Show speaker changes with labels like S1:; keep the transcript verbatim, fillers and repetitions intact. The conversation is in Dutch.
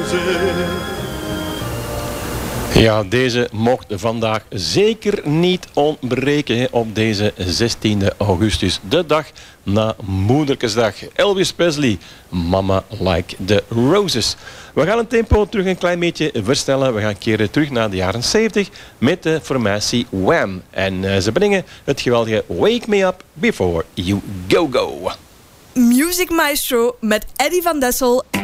S1: Ja, deze mocht vandaag zeker niet ontbreken hè, op deze zestiende augustus, de dag na Moedersdag. Elvis Presley, Mama Like the Roses. We gaan het tempo terug een klein beetje verstellen. We gaan keren terug naar de jaren zeventig met de formatie Wham. En uh, ze brengen het geweldige Wake Me Up Before You Go Go.
S2: Music Maestro met Eddie van Dessel.